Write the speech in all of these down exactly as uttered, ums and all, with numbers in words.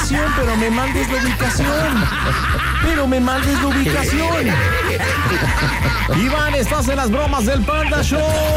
ubicación, pero me mandes la ubicación. Pero me mandes la ubicación. Iván, estás en las bromas del Panda Show.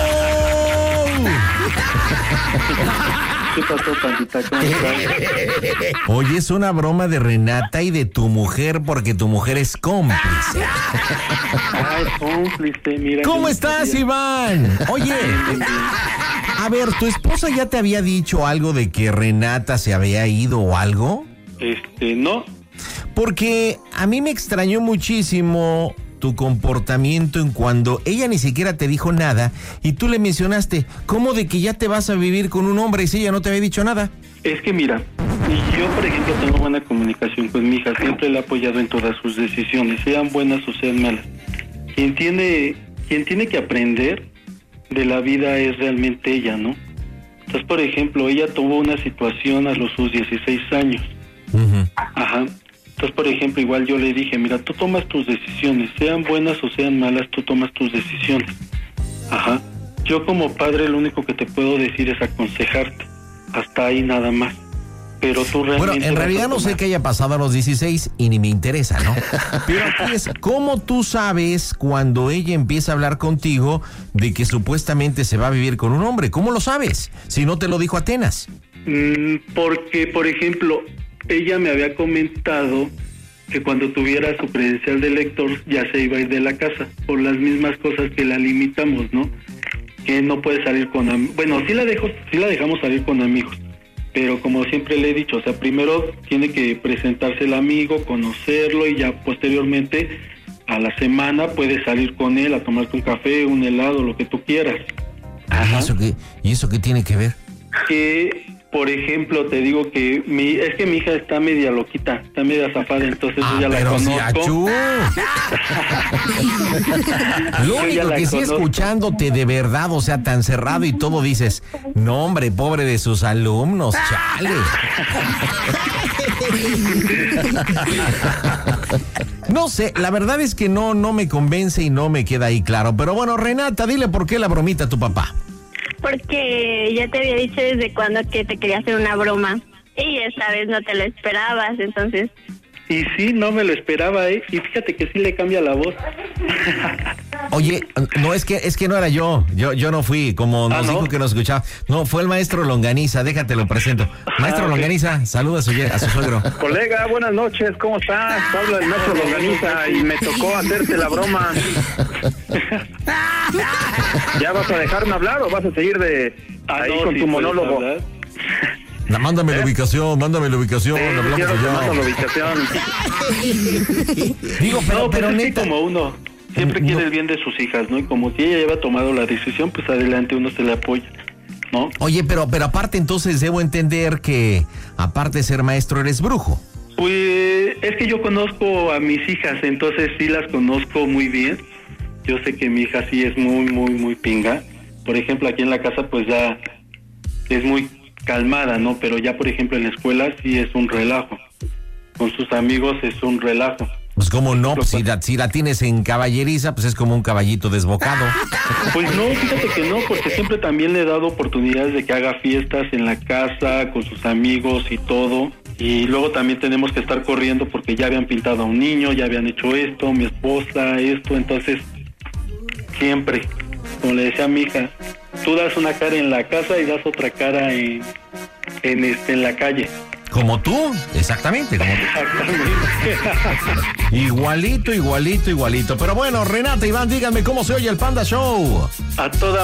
¿Qué pasó, pandita? ¿Cómo estás? Oye, es una broma de Renata y de tu mujer, porque tu mujer es cómplice. Ay, cómplice, mira. ¿Cómo estás, Iván? Oye, a ver, ¿tu esposa ya te había dicho algo de que Renata se había ido o algo? Este, no. Porque a mí me extrañó muchísimo tu comportamiento en cuando ella ni siquiera te dijo nada y tú le mencionaste, ¿cómo de que ya te vas a vivir con un hombre y si ella no te había dicho nada? Es que mira, yo por ejemplo tengo buena comunicación con mi hija, siempre la he apoyado en todas sus decisiones, sean buenas o sean malas. Quien tiene, quien tiene que aprender de la vida es realmente ella, ¿no? Entonces, por ejemplo, ella tuvo una situación a los sus dieciséis años. Uh-huh. Ajá. Entonces, por ejemplo, igual yo le dije, mira, tú tomas tus decisiones, sean buenas o sean malas, tú tomas tus decisiones. Ajá. Yo como padre lo único que te puedo decir es aconsejarte. Hasta ahí nada más. Pero tú realmente... Bueno, en realidad no sé qué haya pasado a los dieciséis y ni me interesa, ¿no? Pero aquí es, ¿cómo tú sabes cuando ella empieza a hablar contigo de que supuestamente se va a vivir con un hombre? ¿Cómo lo sabes? Si no te lo dijo Atenas. Mm, porque, por ejemplo... Ella me había comentado que cuando tuviera su credencial de lector ya se iba a ir de la casa, por las mismas cosas que la limitamos, ¿no? Que no puede salir con amigos. Bueno, sí la dejo, sí la dejamos salir con amigos, pero como siempre le he dicho, o sea, primero tiene que presentarse el amigo, conocerlo y ya posteriormente a la semana puedes salir con él a tomarte un café, un helado, lo que tú quieras. Ajá. ¿Y eso qué, y eso qué tiene que ver? Que... Por ejemplo, te digo que mi, es que mi hija está media loquita, está media zafada, entonces ah, yo ya la conozco. Lo único que sí escuchándote de verdad, o sea, tan cerrado y todo dices, no hombre, pobre de sus alumnos, chale. No sé, la verdad es que no, no me convence y no me queda ahí claro. Pero bueno, Renata, dile por qué la bromita a tu papá. Porque ya te había dicho desde cuando que te quería hacer una broma y esta vez no te lo esperabas, entonces... Y sí, no me lo esperaba, ¿eh? Y fíjate que sí le cambia la voz. Oye, no, es que es que no era yo, yo yo no fui, como nos ah, ¿no? dijo que nos escuchaba. No, fue el maestro Longaniza, déjate lo presento. Maestro ah, okay. Longaniza, saluda a su, a su suegro. Colega, buenas noches, ¿cómo estás? Habla el maestro Longaniza y me tocó hacerte la broma. ¿Ya vas a dejarme hablar o vas a seguir de ah, ahí no, con sí, tu monólogo? La, mándame ¿Eh? la ubicación, mándame la ubicación. Sí, hablamos quiero allá. Mando la ubicación. Digo, pero, no, pero pues neta... como uno siempre quiere no. el bien de sus hijas, ¿no? Y como si ella lleva tomado la decisión, pues adelante uno se le apoya, ¿no? Oye, pero, pero aparte entonces debo entender que, aparte de ser maestro, eres brujo. Pues es que yo conozco a mis hijas, entonces sí las conozco muy bien. Yo sé que mi hija sí es muy, muy, muy pinga. Por ejemplo, aquí en la casa pues ya es muy calmada, ¿no? Pero ya, por ejemplo, en la escuela sí es un relajo. Con sus amigos es un relajo. Pues como no, pues si la, si la tienes en caballeriza, pues es como un caballito desbocado. Pues no, fíjate que no, porque siempre también le he dado oportunidades de que haga fiestas en la casa, con sus amigos y todo. Y luego también tenemos que estar corriendo porque ya habían pintado a un niño, ya habían hecho esto, mi esposa, esto, entonces siempre, como le decía a mi hija, tú das una cara en la casa y das otra cara en, en, este, en la calle. Como tú, exactamente, como tú. Exactamente. Igualito, igualito, igualito. Pero bueno, Renata, Iván, díganme cómo se oye el Panda Show. A toda